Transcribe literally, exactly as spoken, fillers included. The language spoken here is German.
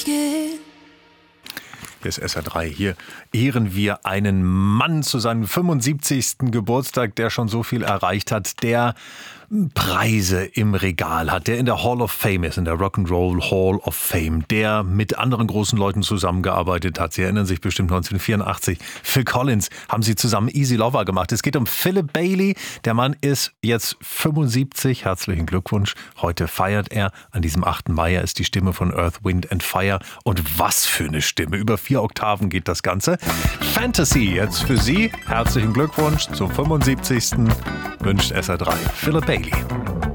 again. Hier ist S R drei. Hier ehren wir einen Mann zu seinem fünfundsiebzigsten Geburtstag, der schon so viel erreicht hat, der Preise im Regal hat, der in der Hall of Fame ist, in der Rock'n'Roll Hall of Fame, der mit anderen großen Leuten zusammengearbeitet hat. Sie erinnern sich bestimmt neunzehnhundertvierundachtzig. Phil Collins haben sie zusammen Easy Lover gemacht. Es geht um Philip Bailey. Der Mann ist jetzt fünfundsiebzig. Herzlichen Glückwunsch. Heute feiert er. An diesem achten Mai. Er ist die Stimme von Earth, Wind and Fire. Und was für eine Stimme. Über vier Oktaven geht das Ganze. Fantasy jetzt für Sie. Herzlichen Glückwunsch zum fünfundsiebzigsten Wünscht S R drei. Philip Bailey.